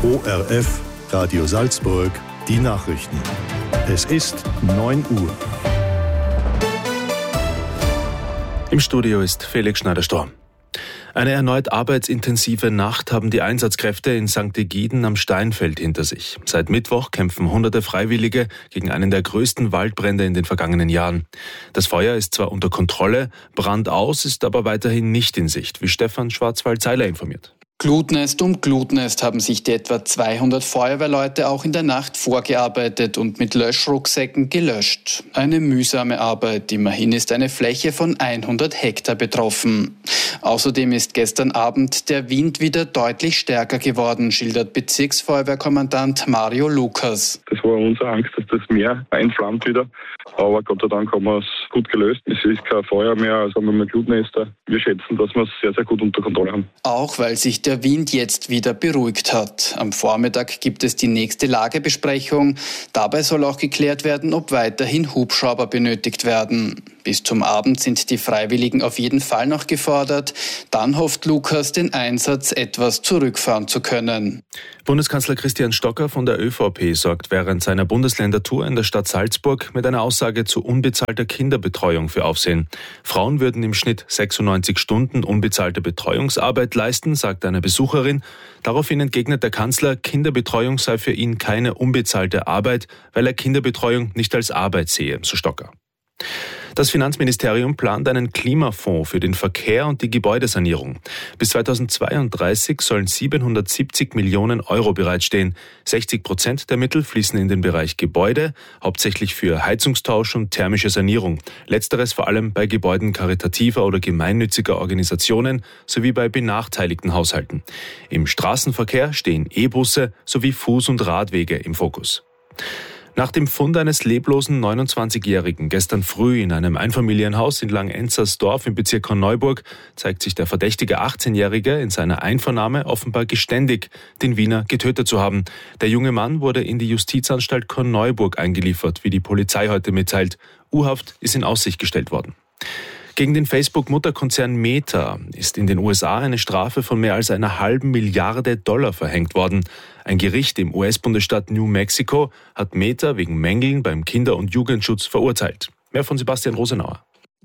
ORF, Radio Salzburg, die Nachrichten. Es ist 9 Uhr. Im Studio ist Felix Schneider-Storm. Eine erneut arbeitsintensive Nacht haben die Einsatzkräfte in St. Egiden am Steinfeld hinter sich. Seit Mittwoch kämpfen hunderte Freiwillige gegen einen der größten Waldbrände in den vergangenen Jahren. Das Feuer ist zwar unter Kontrolle, Brand aus ist aber weiterhin nicht in Sicht, wie Stefan Schwarzwald-Seiler informiert. Glutnest um Glutnest haben sich die etwa 200 Feuerwehrleute auch in der Nacht vorgearbeitet und mit Löschrucksäcken gelöscht. Eine mühsame Arbeit, immerhin ist eine Fläche von 100 Hektar betroffen. Außerdem ist gestern Abend der Wind wieder deutlich stärker geworden, schildert Bezirksfeuerwehrkommandant Mario Lukas. Das war unsere Angst, dass das Meer einflammt wieder. Aber Gott sei Dank haben wir es gut gelöst. Es ist kein Feuer mehr, also haben wir mehr Glutnester. Wir schätzen, dass wir es sehr, sehr gut unter Kontrolle haben. Auch weil sich der Wind jetzt wieder beruhigt hat. Am Vormittag gibt es die nächste Lagebesprechung. Dabei soll auch geklärt werden, ob weiterhin Hubschrauber benötigt werden. Bis zum Abend sind die Freiwilligen auf jeden Fall noch gefordert. Dann hofft Lukas, den Einsatz etwas zurückfahren zu können. Bundeskanzler Christian Stocker von der ÖVP sorgt während seiner Bundesländertour in der Stadt Salzburg mit einer Aussage zu unbezahlter Kinderbetreuung für Aufsehen. Frauen würden im Schnitt 96 Stunden unbezahlte Betreuungsarbeit leisten, sagt eine Besucherin. Daraufhin entgegnet der Kanzler, Kinderbetreuung sei für ihn keine unbezahlte Arbeit, weil er Kinderbetreuung nicht als Arbeit sehe, so Stocker. Das Finanzministerium plant einen Klimafonds für den Verkehr und die Gebäudesanierung. Bis 2032 sollen 770 Millionen Euro bereitstehen. 60% der Mittel fließen in den Bereich Gebäude, hauptsächlich für Heizungstausch und thermische Sanierung. Letzteres vor allem bei Gebäuden karitativer oder gemeinnütziger Organisationen sowie bei benachteiligten Haushalten. Im Straßenverkehr stehen E-Busse sowie Fuß- und Radwege im Fokus. Nach dem Fund eines leblosen 29-Jährigen gestern früh in einem Einfamilienhaus in Langenzersdorf im Bezirk Korneuburg zeigt sich der verdächtige 18-Jährige in seiner Einvernahme offenbar geständig, den Wiener getötet zu haben. Der junge Mann wurde in die Justizanstalt Korneuburg eingeliefert, wie die Polizei heute mitteilt. U-Haft ist in Aussicht gestellt worden. Gegen den Facebook-Mutterkonzern Meta ist in den USA eine Strafe von mehr als $1,5 Milliarden verhängt worden. Ein Gericht im US-Bundesstaat New Mexico hat Meta wegen Mängeln beim Kinder- und Jugendschutz verurteilt. Mehr von Sebastian Rosenauer.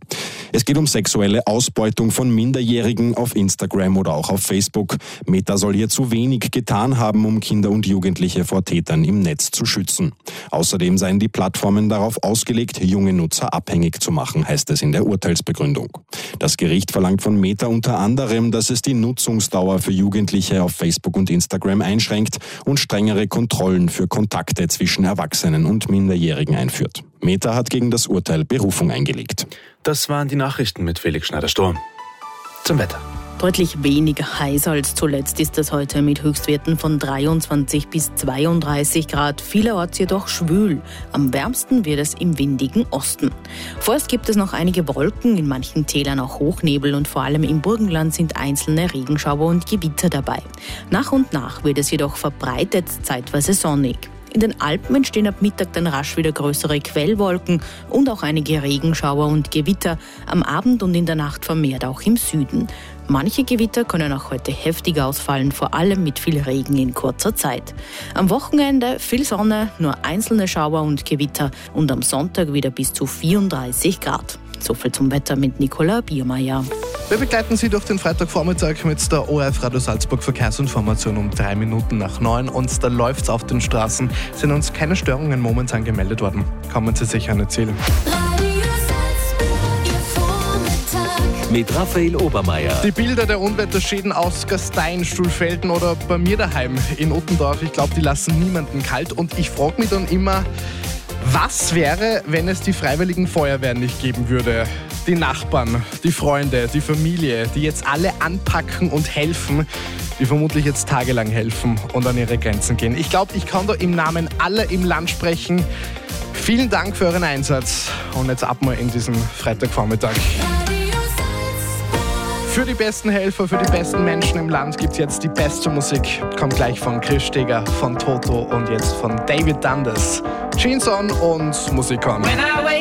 Es geht um sexuelle Ausbeutung von Minderjährigen auf Instagram oder auch auf Facebook. Meta soll hier zu wenig getan haben, um Kinder und Jugendliche vor Tätern im Netz zu schützen. Außerdem seien die Plattformen darauf ausgelegt, junge Nutzer abhängig zu machen, heißt es in der Urteilsbegründung. Das Gericht verlangt von Meta unter anderem, dass es die Nutzungsdauer für Jugendliche auf Facebook und Instagram einschränkt und strengere Kontrollen für Kontakte zwischen Erwachsenen und Minderjährigen einführt. Meta hat gegen das Urteil Berufung eingelegt. Das waren die Nachrichten mit Felix Schneider-Storm. Zum Wetter. Deutlich weniger heiß als zuletzt ist es heute mit Höchstwerten von 23 bis 32 Grad. Vielerorts jedoch schwül. Am wärmsten wird es im windigen Osten. Vorerst gibt es noch einige Wolken, in manchen Tälern auch Hochnebel und vor allem im Burgenland sind einzelne Regenschauer und Gewitter dabei. Nach und nach wird es jedoch verbreitet, zeitweise sonnig. In den Alpen entstehen ab Mittag dann rasch wieder größere Quellwolken und auch einige Regenschauer und Gewitter, am Abend und in der Nacht vermehrt auch im Süden. Manche Gewitter können auch heute heftig ausfallen, vor allem mit viel Regen in kurzer Zeit. Am Wochenende viel Sonne, nur einzelne Schauer und Gewitter und am Sonntag wieder bis zu 34 Grad. So viel zum Wetter mit Nicola Biermeier. Wir begleiten Sie durch den Freitagvormittag mit der ORF Radio Salzburg Verkehrsinformation um 3 Minuten nach 9 und da läuft's auf den Straßen. Sind uns keine Störungen momentan gemeldet worden. Kommen Sie sicher nicht zählen. Mit Raphael Obermeier. Die Bilder der Unwetterschäden aus Gastein, Stuhlfelden oder bei mir daheim in Ottendorf, ich glaube, die lassen niemanden kalt. Und ich frage mich dann immer, was wäre, wenn es die Freiwilligen Feuerwehren nicht geben würde? Die Nachbarn, die Freunde, die Familie, die jetzt alle anpacken und helfen, die vermutlich jetzt tagelang helfen und an ihre Grenzen gehen. Ich glaube, ich kann da im Namen aller im Land sprechen. Vielen Dank für euren Einsatz und jetzt ab mal in diesen Freitagvormittag. Für die besten Helfer, für die besten Menschen im Land gibt es jetzt die beste Musik. Kommt gleich von Chris Steger, von Toto und jetzt von David Dundas. Jeans on und Musik on.